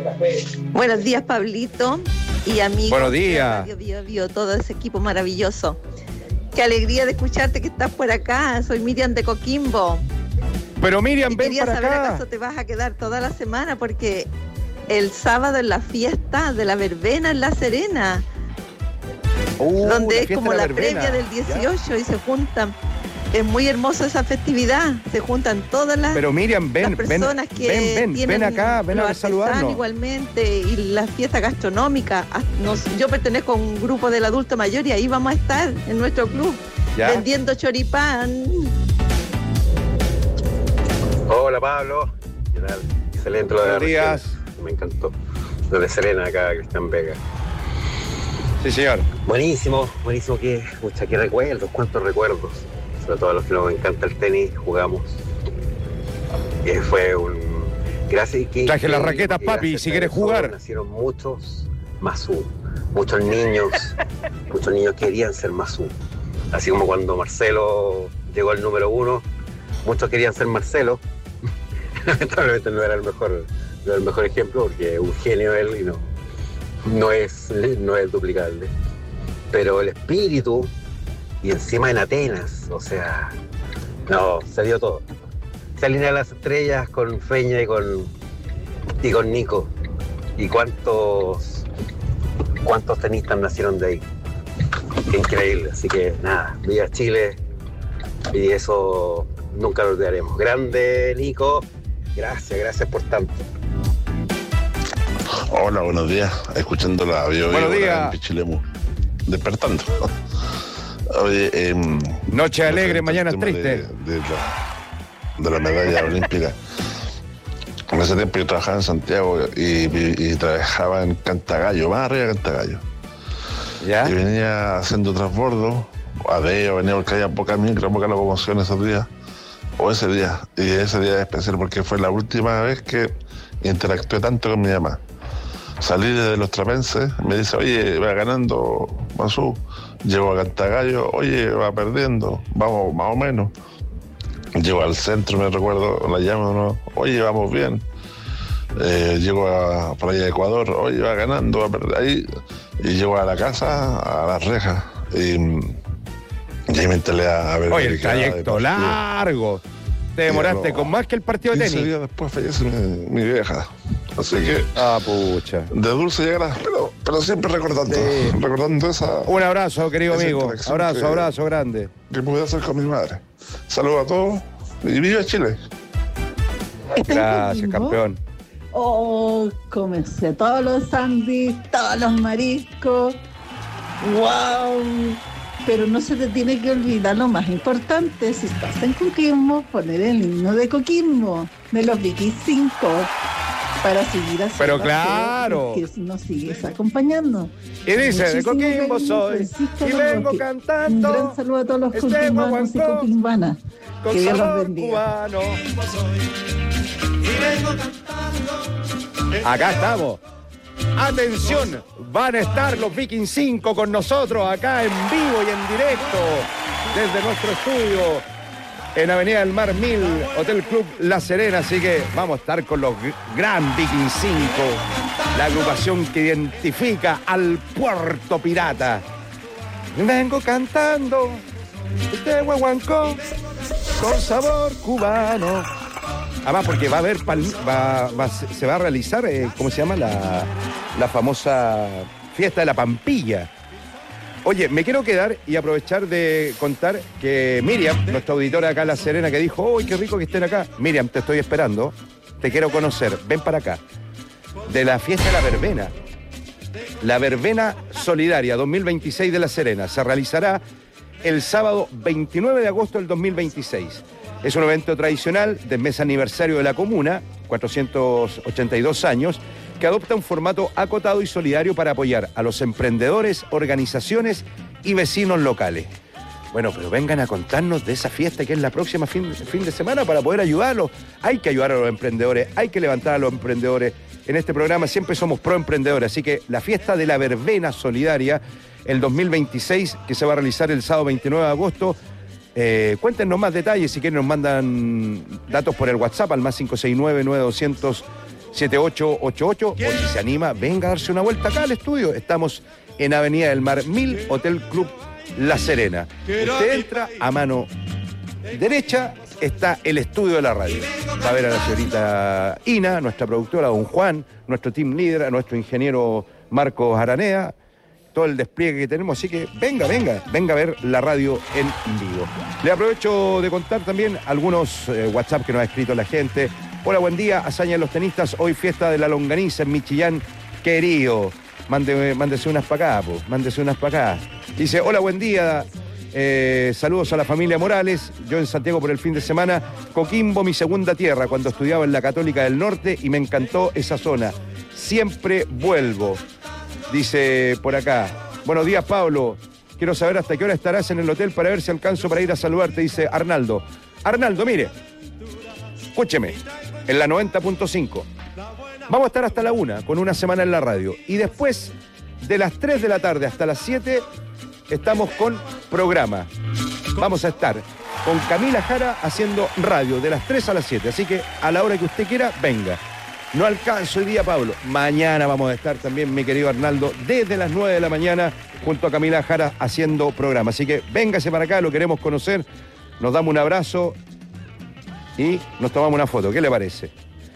Buenos días, Pablito y amigos. Buenos días. Todo ese equipo maravilloso. Qué alegría de escucharte que estás por acá. Soy Miriam de Coquimbo. Pero Miriam, y ven quería para saber acá. ¿Acaso te vas a quedar toda la semana? Porque el sábado es la fiesta de la verbena en La Serena, donde es como la previa del 18 ¿ya? Y se juntan. Es muy hermosa esa festividad. Se juntan todas las, pero Miriam, ven, las personas que ven acá, ven a saludarnos. Igualmente, y la fiesta gastronómica. Yo pertenezco a un grupo del adulto mayor y ahí vamos a estar en nuestro club, ¿ya? Vendiendo choripán. Hola Pablo, ¿qué tal? Excelente lo de la días. Me encantó. Lo de Serena acá, Cristian Vega. Sí, señor. Buenísimo, qué recuerdos, cuántos recuerdos. Sobre todo a los que nos encanta el tenis, jugamos. Fue un... Gracias. Traje las raquetas, papi, si quieres jugar. Nacieron muchos Masú, muchos niños querían ser Masú. Así como cuando Marcelo llegó al número 1, muchos querían ser Marcelo. Lamentablemente no era el mejor ejemplo, porque es un genio él y no es duplicable. Pero el espíritu, y encima en Atenas, o sea, no, se dio todo. Se alinean las estrellas con Feña y con Nico. Y cuántos tenistas nacieron de ahí. Qué increíble. Así que nada, viva Chile, y eso nunca lo olvidaremos. Grande Nico, gracias por tanto. Hola, buenos días. Escuchando la bio en Pichilemu. Despertando. Oye, noche alegre, mañana triste. De la medalla olímpica. En ese tiempo yo trabajaba en Santiago y trabajaba en Cantagallo, más arriba de Cantagallo. ¿Ya? Y venía haciendo transbordo, venía porque había poca locomoción esos días, o ese día. Y ese día es especial porque fue la última vez que interactué tanto con mi mamá. Salí de los trapenses, me dice, oye, va ganando Masú. Llego a Cantagallo, oye, va perdiendo, vamos más o menos. Llego al centro, me recuerdo, la llamo, ¿no? Oye, vamos bien. Llego a por allá de Ecuador, oye, va ganando, va perdiendo. Ahí, y llego a la casa, a las rejas, y ahí me enteré a ver. Oye, el trayecto largo. Te demoraste con más que el partido de tenis. 15 días después fallece mi vieja. Así que... pucha. De dulce llegará, pero siempre recordando esa... Un abrazo, querido amigo. Abrazo grande. Que pude hacer con mi madre. Saludos a todos y viva Chile. Gracias, campeón. Comencé todos los sándwiches, todos los mariscos. ¡Wow! Pero no se te tiene que olvidar lo más importante. Si estás en Coquimbo, poner el himno de Coquimbo, de los Vikings 5, para seguir así. Pero claro. Que nos sigues acompañando. Y dice, de Coquimbo soy, y vengo cantando. Un gran saludo a todos los coquimbanos y coquimbanas. Que Dios los bendiga. Acá estamos. Atención, van a estar los Vikings 5 con nosotros acá en vivo y en directo desde nuestro estudio en Avenida del Mar 1000, Hotel Club La Serena. Así que vamos a estar con los Gran Vikings 5, la agrupación que identifica al Puerto Pirata. Vengo cantando de Huahuancó con sabor cubano. Además, porque va a haber, se va a realizar, ¿cómo se llama? La famosa fiesta de la Pampilla. Oye, me quiero quedar y aprovechar de contar que Miriam, nuestra auditora acá en La Serena, que dijo, ¡uy, qué rico que estén acá! Miriam, te estoy esperando, te quiero conocer, ven para acá. De la fiesta de la verbena. La verbena solidaria 2026 de La Serena se realizará el sábado 29 de agosto del 2026. Es un evento tradicional del mes aniversario de la comuna, 482 años, que adopta un formato acotado y solidario para apoyar a los emprendedores, organizaciones y vecinos locales. Bueno, pero vengan a contarnos de esa fiesta que es la próxima fin de semana para poder ayudarlos. Hay que ayudar a los emprendedores, hay que levantar a los emprendedores. En este programa siempre somos pro emprendedores, así que la fiesta de la verbena solidaria, el 2026, que se va a realizar el sábado 29 de agosto. Cuéntenos más detalles, si quieren nos mandan datos por el WhatsApp al más 569-9200 7888, o si se anima, venga a darse una vuelta acá al estudio. Estamos en Avenida del Mar 1000, Hotel Club La Serena. Usted entra, a mano derecha está el estudio de la radio. Va a ver a la señorita Ina, nuestra productora, don Juan, nuestro team leader, a nuestro ingeniero Marcos Aranea, todo el despliegue que tenemos, así que venga a ver la radio en vivo. Le aprovecho de contar también algunos WhatsApp que nos ha escrito la gente. Hola, buen día, hazaña de los tenistas, hoy fiesta de la longaniza en Michillán, querido. Mándese unas para acá, mándese unas para acá. Dice, hola, buen día, saludos a la familia Morales, yo en Santiago por el fin de semana, Coquimbo, mi segunda tierra, cuando estudiaba en la Católica del Norte y me encantó esa zona. Siempre vuelvo. Dice por acá, buenos días, Pablo, quiero saber hasta qué hora estarás en el hotel para ver si alcanzo para ir a saludarte, dice Arnaldo. Arnaldo, mire, escúcheme, en la 90.5. Vamos a estar hasta la 1 con una semana en la radio. Y después, de las 3 de la tarde hasta las 7, estamos con programa. Vamos a estar con Camila Jara haciendo radio de las 3 a las 7. Así que a la hora que usted quiera, venga. No alcanzo hoy día, Pablo. Mañana vamos a estar también, mi querido Arnaldo, desde las 9 de la mañana junto a Camila Jara haciendo programa. Así que véngase para acá, lo queremos conocer. Nos damos un abrazo y nos tomamos una foto. ¿Qué le parece?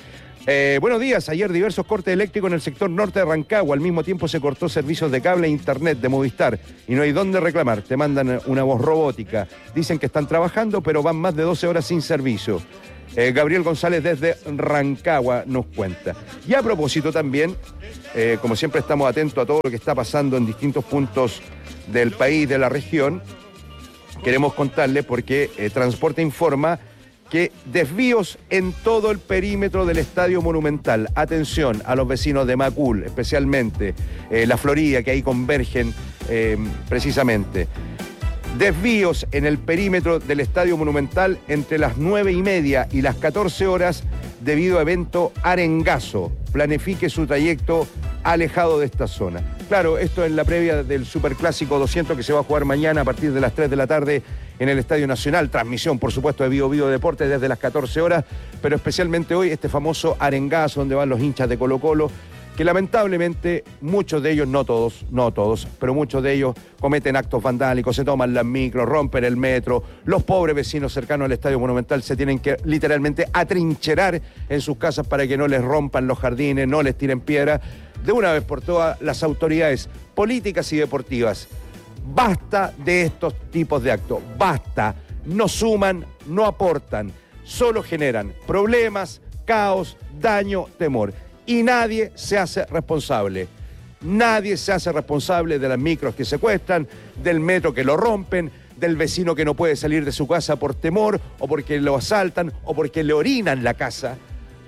Buenos días. Ayer diversos cortes eléctricos en el sector norte de Rancagua. Al mismo tiempo se cortó servicios de cable e internet de Movistar y no hay dónde reclamar. Te mandan una voz robótica. Dicen que están trabajando, pero van más de 12 horas sin servicio. Gabriel González desde Rancagua nos cuenta. Y a propósito también, como siempre estamos atentos a todo lo que está pasando en distintos puntos del país, de la región, queremos contarle porque Transporte informa que desvíos en todo el perímetro del Estadio Monumental. Atención a los vecinos de Macul, especialmente la Florida, que ahí convergen precisamente. Desvíos en el perímetro del Estadio Monumental entre las 9:30 y las 14 horas debido a evento arengazo. Planifique su trayecto alejado de esta zona. Claro, esto es la previa del Superclásico 200 que se va a jugar mañana a partir de las 3 de la tarde en el Estadio Nacional. Transmisión, por supuesto, de Bio Deportes desde las 14 horas, pero especialmente hoy este famoso arengazo donde van los hinchas de Colo-Colo, que lamentablemente muchos de ellos, no todos, pero muchos de ellos cometen actos vandálicos, se toman las micros, rompen el metro. Los pobres vecinos cercanos al Estadio Monumental se tienen que literalmente atrincherar en sus casas para que no les rompan los jardines, no les tiren piedra. De una vez por todas, las autoridades políticas y deportivas, basta de estos tipos de actos, basta. No suman, no aportan, solo generan problemas, caos, daño, temor. Y nadie se hace responsable. Nadie se hace responsable de las micros que secuestran, del metro que lo rompen, del vecino que no puede salir de su casa por temor, o porque lo asaltan, o porque le orinan la casa.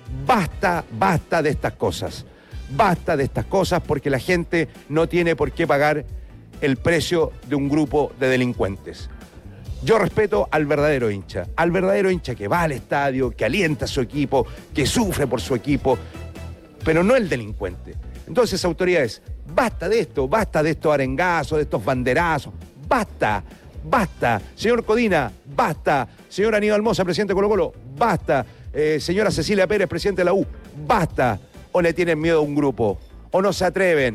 Basta de estas cosas. Basta de estas cosas porque la gente no tiene por qué pagar el precio de un grupo de delincuentes. Yo respeto al verdadero hincha que va al estadio, que alienta a su equipo, que sufre por su equipo, pero no el delincuente. Entonces, autoridades, basta de estos arengazos, de estos banderazos, basta. Señor Codina, basta. Señor Aníbal Mosa, presidente de Colo-Colo, basta. Señora Cecilia Pérez, presidente de la U, basta. ¿O le tienen miedo a un grupo? ¿O no se atreven?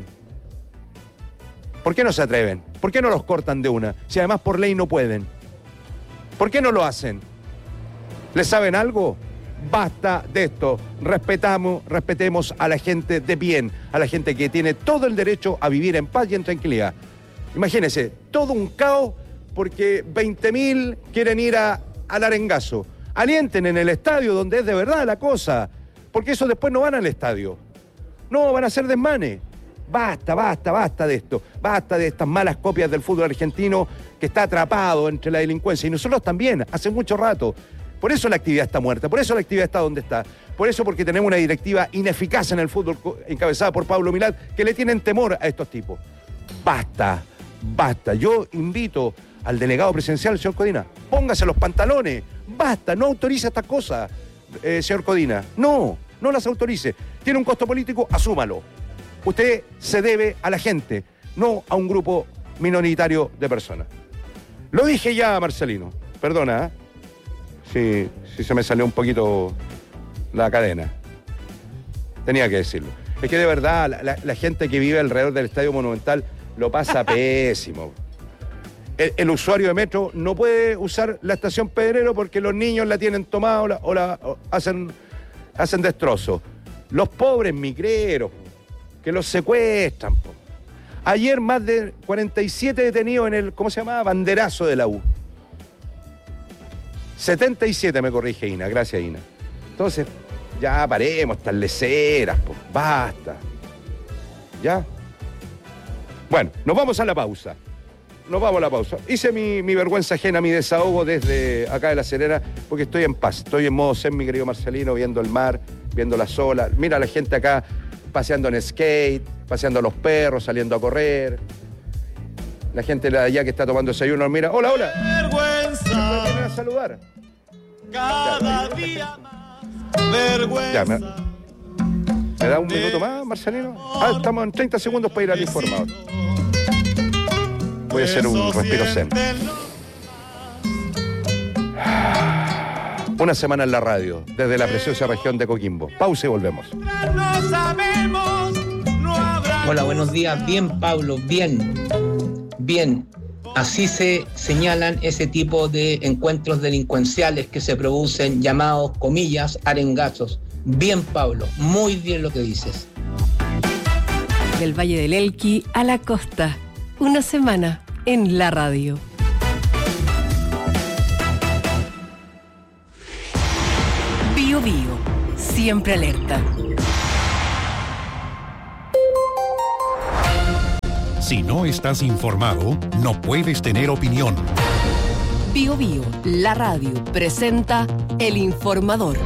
¿Por qué no se atreven? ¿Por qué no los cortan de una? Si además por ley no pueden. ¿Por qué no lo hacen? ¿Les saben algo? Basta de esto. Respetemos a la gente de bien, a la gente que tiene todo el derecho a vivir en paz y en tranquilidad. Imagínense, todo un caos porque 20.000 quieren ir al arengazo. Alienten en el estadio donde es de verdad la cosa, porque esos después no van al estadio. No, van a hacer desmanes. Basta de esto. Basta de estas malas copias del fútbol argentino que está atrapado entre la delincuencia. Y nosotros también, hace mucho rato. Por eso la actividad está muerta, por eso la actividad está donde está. Por eso porque tenemos una directiva ineficaz en el fútbol encabezada por Pablo Milad, que le tienen temor a estos tipos. Basta. Yo invito al delegado presidencial, el señor Codina, póngase los pantalones. Basta, no autorice estas cosas, señor Codina. No las autorice. Tiene un costo político, asúmalo. Usted se debe a la gente, no a un grupo minoritario de personas. Lo dije ya, Marcelino. Perdona, Sí, se me salió un poquito la cadena. Tenía que decirlo. Es que de verdad, la gente que vive alrededor del Estadio Monumental lo pasa pésimo. El usuario de metro no puede usar la estación Pedrero porque los niños la tienen tomada o hacen destrozos. Los pobres micreros, que los secuestran. Ayer más de 47 detenidos en el, ¿cómo se llamaba? Banderazo de la U. 77 me corrige Ina, gracias Ina. Entonces, ya paremos estas leceras, basta. ¿Ya? Bueno, nos vamos a la pausa. Hice mi vergüenza ajena, mi desahogo desde acá de La Serena, porque estoy en paz. Estoy en modo zen, mi querido Marcelino, viendo el mar, viendo las olas. Mira a la gente acá paseando en skate, paseando a los perros, saliendo a correr. La gente de allá que está tomando desayuno, mira, hola. Vergüenza. Vienen a saludar. Cada día más. Vergüenza. Ya, ¿me da un minuto más, Marcelino? Estamos en 30 segundos para ir al informador. Voy a hacer un respiro zen. Una semana en la radio, desde la preciosa región de Coquimbo. Pausa y volvemos. Hola, buenos días. Bien, Pablo, bien. Así se señalan ese tipo de encuentros delincuenciales que se producen, llamados, comillas, arengazos. Bien, Pablo, muy bien lo que dices. Del Valle del Elqui a la costa. Una semana en la radio. Bío Bío, siempre alerta. Si no estás informado, no puedes tener opinión. Bío Bío, la radio, presenta El Informador.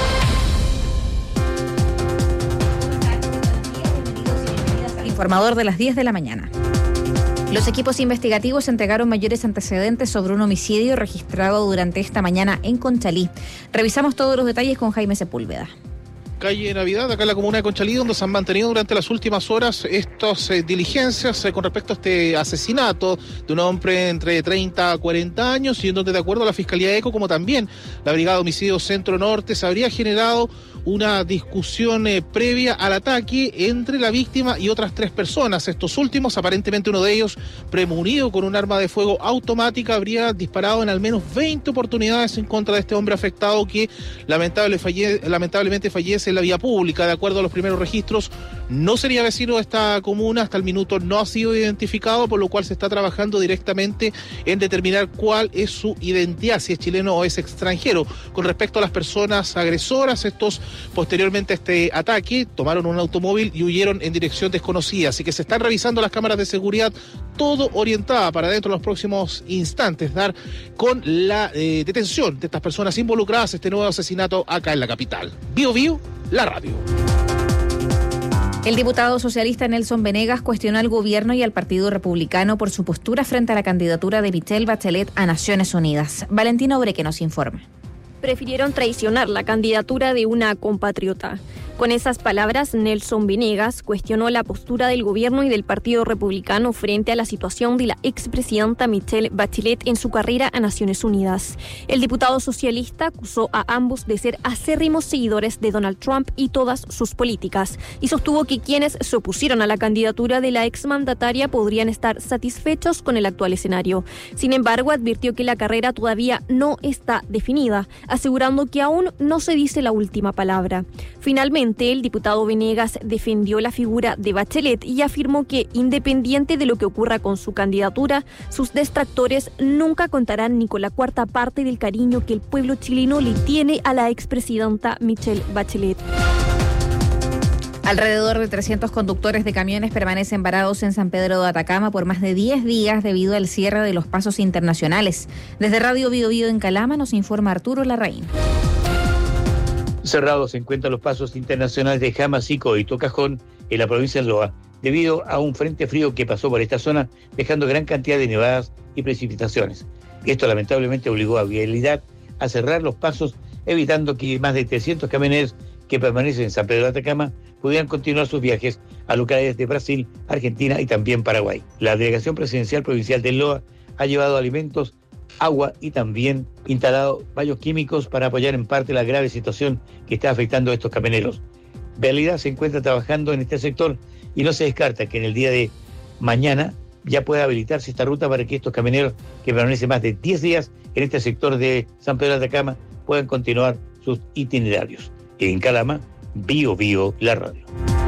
Informador de las 10 de la mañana. Los equipos investigativos entregaron mayores antecedentes sobre un homicidio registrado durante esta mañana en Conchalí. Revisamos todos los detalles con Jaime Sepúlveda. Calle Navidad, acá en la comuna de Conchalí, donde se han mantenido durante las últimas horas estas diligencias con respecto a este asesinato de un hombre entre 30 a 40 años, y en donde, de acuerdo a la Fiscalía ECO, como también la Brigada de Homicidios Centro Norte, se habría generado una discusión previa al ataque entre la víctima y otras 3 personas. Estos últimos, aparentemente uno de ellos premunido con un arma de fuego automática, habría disparado en al menos 20 oportunidades en contra de este hombre afectado, que lamentablemente fallece en la vía pública. De acuerdo a los primeros registros, no sería vecino de esta comuna, hasta el minuto no ha sido identificado, por lo cual se está trabajando directamente en determinar cuál es su identidad, si es chileno o es extranjero. Con respecto a las personas agresoras, estos posteriormente a este ataque tomaron un automóvil y huyeron en dirección desconocida, así que se están revisando las cámaras de seguridad, todo orientada para dentro de los próximos instantes dar con la detención de estas personas involucradas en este nuevo asesinato acá en la capital. Bío Bío, la radio. El diputado socialista Nelson Venegas cuestionó al gobierno y al Partido Republicano por su postura frente a la candidatura de Michelle Bachelet a Naciones Unidas. Valentina Obreque nos informa. Prefirieron traicionar la candidatura de una compatriota. Con esas palabras, Nelson Venegas cuestionó la postura del gobierno y del Partido Republicano frente a la situación de la expresidenta Michelle Bachelet en su carrera a Naciones Unidas. El diputado socialista acusó a ambos de ser acérrimos seguidores de Donald Trump y todas sus políticas, y sostuvo que quienes se opusieron a la candidatura de la exmandataria podrían estar satisfechos con el actual escenario. Sin embargo, advirtió que la carrera todavía no está definida, asegurando que aún no se dice la última palabra. Finalmente, el diputado Venegas defendió la figura de Bachelet y afirmó que, independiente de lo que ocurra con su candidatura, sus detractores nunca contarán ni con la cuarta parte del cariño que el pueblo chileno le tiene a la expresidenta Michelle Bachelet. Alrededor de 300 conductores de camiones permanecen varados en San Pedro de Atacama por más de 10 días debido al cierre de los pasos internacionales. Desde Radio Bío Bío en Calama nos informa Arturo Larraín. Cerrados se encuentran los pasos internacionales de Jamaxico y Tocajón en la provincia de Loa, debido a un frente frío que pasó por esta zona, dejando gran cantidad de nevadas y precipitaciones. Esto lamentablemente obligó a Vialidad a cerrar los pasos, evitando que más de 300 camioneros que permanecen en San Pedro de Atacama pudieran continuar sus viajes a localidades de Brasil, Argentina y también Paraguay. La Delegación Presidencial Provincial de Loa ha llevado alimentos, agua y también instalado baños químicos para apoyar en parte la grave situación que está afectando a estos camioneros. Vialidad se encuentra trabajando en este sector y no se descarta que en el día de mañana ya pueda habilitarse esta ruta para que estos camioneros que permanecen más de 10 días en este sector de San Pedro de Atacama puedan continuar sus itinerarios. En Calama, Bio Bio, la radio.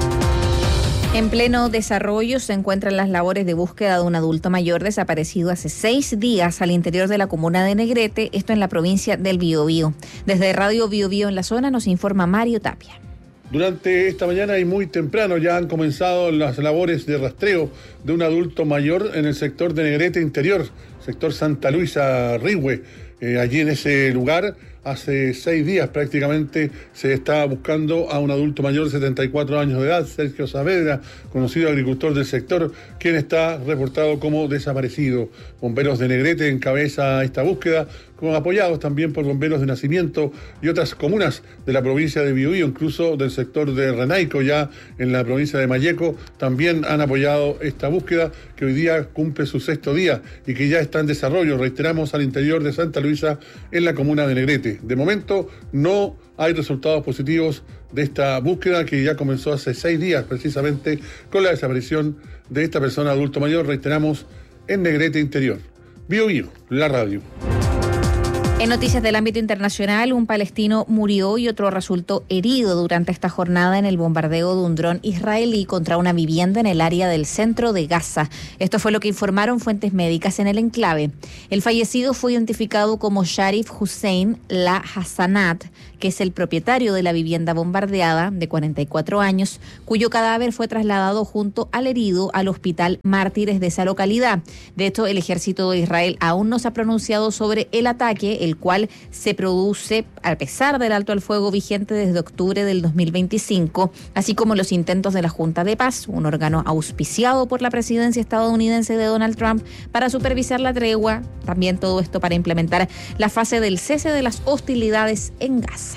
En pleno desarrollo se encuentran las labores de búsqueda de un adulto mayor desaparecido hace 6 días al interior de la comuna de Negrete, esto en la provincia del Biobío. Desde Radio Biobío en la zona nos informa Mario Tapia. Durante esta mañana y muy temprano ya han comenzado las labores de rastreo de un adulto mayor en el sector de Negrete Interior, sector Santa Luisa Rihue. Allí en ese lugar, hace 6 días prácticamente, se está buscando a un adulto mayor de 74 años de edad, Sergio Saavedra, conocido agricultor del sector, quien está reportado como desaparecido. Bomberos de Negrete encabeza esta búsqueda, apoyados también por bomberos de Nacimiento y otras comunas de la provincia de Biobío, incluso del sector de Renaico, ya en la provincia de Malleco, también han apoyado esta búsqueda que hoy día cumple su 6º día y que ya está en desarrollo, reiteramos, al interior de Santa Luisa, en la comuna de Negrete. De momento no hay resultados positivos de esta búsqueda que ya comenzó hace 6 días precisamente con la desaparición de esta persona adulto mayor, reiteramos, en Negrete Interior. Biobío, la radio. En noticias del ámbito internacional, un palestino murió y otro resultó herido durante esta jornada en el bombardeo de un dron israelí contra una vivienda en el área del centro de Gaza. Esto fue lo que informaron fuentes médicas en el enclave. El fallecido fue identificado como Sharif Hussein La Hassanat, que es el propietario de la vivienda bombardeada, de 44 años, cuyo cadáver fue trasladado junto al herido al hospital Mártires de esa localidad. De hecho, el ejército de Israel aún no se ha pronunciado sobre el ataque, el cual se produce a pesar del alto al fuego vigente desde octubre del 2025, así como los intentos de la Junta de Paz, un órgano auspiciado por la presidencia estadounidense de Donald Trump, para supervisar la tregua, también todo esto para implementar la fase del cese de las hostilidades en Gaza.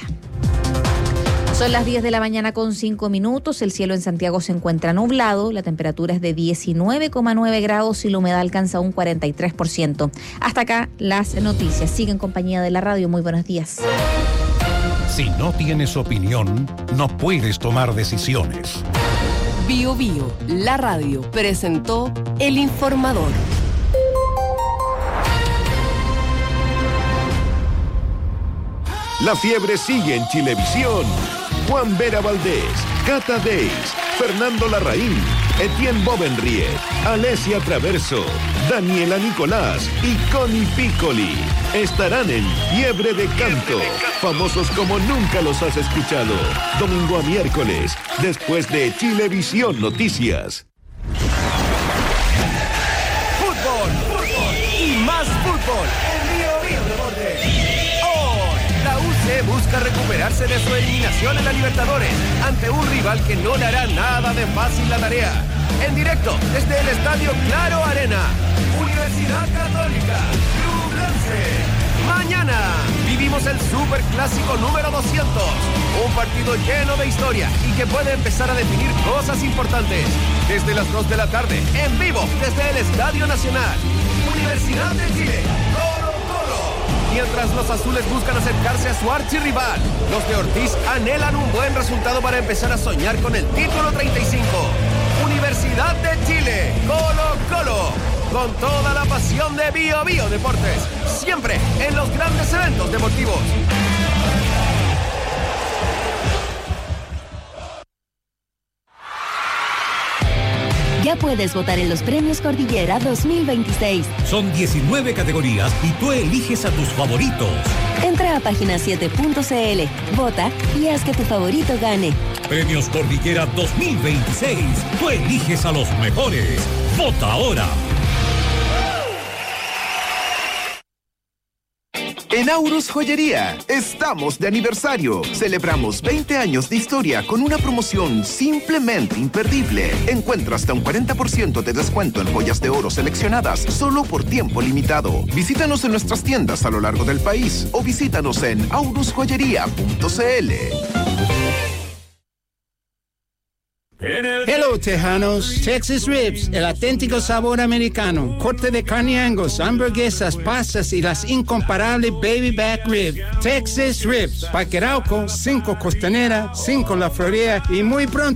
Son las 10 de la mañana con 5 minutos, el cielo en Santiago se encuentra nublado, la temperatura es de 19,9 grados y la humedad alcanza un 43%. Hasta acá las noticias. Sigue en compañía de la radio. Muy buenos días. Si no tienes opinión, no puedes tomar decisiones. Bio Bio, la radio, presentó El Informador. La fiebre sigue en Chilevisión. Juan Vera Valdés, Cata Deis, Fernando Larraín, Etienne Bovenriet, Alesia Traverso, Daniela Nicolás y Connie Piccoli estarán en Fiebre de Canto, famosos como nunca los has escuchado. Domingo a miércoles, después de Chilevisión Noticias. Fútbol, fútbol y más fútbol en Bio Deportes. La UC busca recuperarse de su eliminación en la Libertadores ante un rival que no le hará nada de fácil la tarea. En directo desde el Estadio Claro Arena, Universidad Católica, Ñublense. Mañana vivimos el Superclásico número 200, un partido lleno de historia y que puede empezar a definir cosas importantes. Desde las 2 de la tarde, en vivo desde el Estadio Nacional, Universidad de Chile. Mientras los azules buscan acercarse a su archirrival, los de Ortiz anhelan un buen resultado para empezar a soñar con el título 35. Universidad de Chile, Colo Colo, con toda la pasión de Bio Bio Deportes, siempre en los grandes eventos deportivos. Ya puedes votar en los Premios Cordillera 2026. Son 19 categorías y tú eliges a tus favoritos. Entra a página7.cl, vota y haz que tu favorito gane. Premios Cordillera 2026. Tú eliges a los mejores. Vota ahora. En Aurus Joyería, estamos de aniversario. Celebramos 20 años de historia con una promoción simplemente imperdible. Encuentra hasta un 40% de descuento en joyas de oro seleccionadas solo por tiempo limitado. Visítanos en nuestras tiendas a lo largo del país o visítanos en aurusjoyería.cl. Hello, tejanos. Texas Ribs, el auténtico sabor americano. Corte de carne Angus, hamburguesas, pastas y las incomparables baby back rib. Texas Ribs, Parque Arauco, 5 Costanera, 5 La Florida y muy pronto